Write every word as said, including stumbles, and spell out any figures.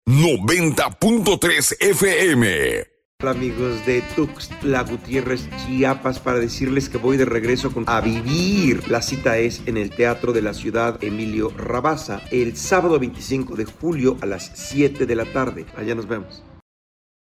noventa punto tres F M. Hola amigos de Tuxtla Gutiérrez, Chiapas, para decirles que voy de regreso con A Vivir. La cita es en el Teatro de la Ciudad Emilio Rabasa el sábado veinticinco de julio a las siete de la tarde. Allá nos vemos.